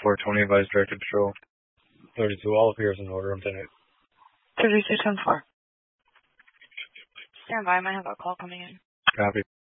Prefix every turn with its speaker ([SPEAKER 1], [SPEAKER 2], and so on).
[SPEAKER 1] 420 Vice Director Patrol. 32, all appears in order. I'm 10-8.
[SPEAKER 2] 32-10-4. Stand by, I might have a call coming in.
[SPEAKER 1] Copy.